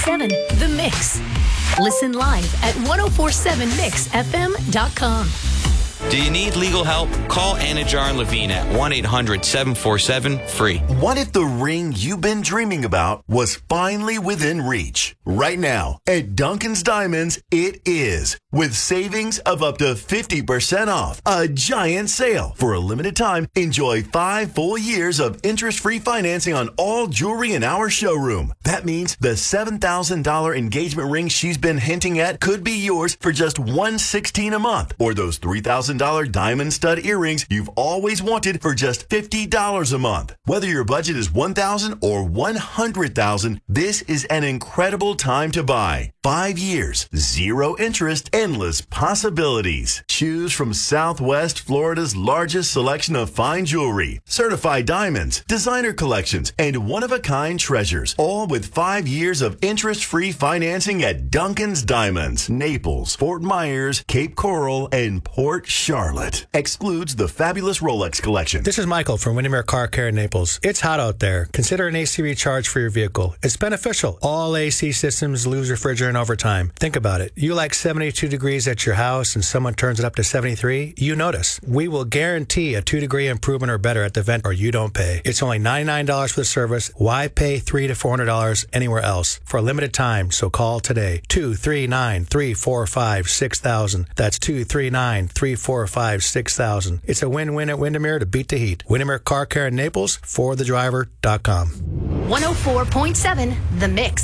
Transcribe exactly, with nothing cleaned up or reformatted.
seven The Mix. Listen live at ten forty-seven mix f m dot com. Do you need legal help? Call Anajar and Levine at one eight hundred seven four seven free. What if the ring you've been dreaming about was finally within reach? Right now, at Duncan's Diamonds, it is. With savings of up to fifty percent off. A giant sale. For a limited time, enjoy five full years of interest-free financing on all jewelry in our showroom. That means the seven thousand dollars engagement ring she's been hinting at could be yours for just one hundred sixteen dollars a month. Or those three thousand dollars diamond stud earrings you've always wanted for just fifty dollars a month. Whether your budget is one thousand dollars or one hundred thousand dollars, this is an incredible time to buy. Five years, zero interest, endless possibilities. Choose from Southwest Florida's largest selection of fine jewelry, certified diamonds, designer collections, and one-of-a-kind treasures, all with five years of interest-free financing at Duncan's Diamonds, Naples, Fort Myers, Cape Coral, and Port Charlotte. Excludes the fabulous Rolex collection. This is Michael from Windermere Car Care in Naples. It's hot out there. Consider an A C recharge for your vehicle. It's beneficial. All A C systems lose refrigerant over time. Think about it. You like seventy-two degrees at your house and someone turns it up to seventy-three, you notice. We will guarantee a two degree improvement or better at the vent, or you don't pay. It's only ninety-nine dollars for the service. Why pay three hundred to four hundred dollars anywhere else? For a limited time, so call today. two three nine, three four five, six thousand. That's two three nine, three four five, six thousand. It's a win-win at Windermere to beat the heat. Windermere Car Care in Naples, for the driver dot com. one oh four point seven The Mix.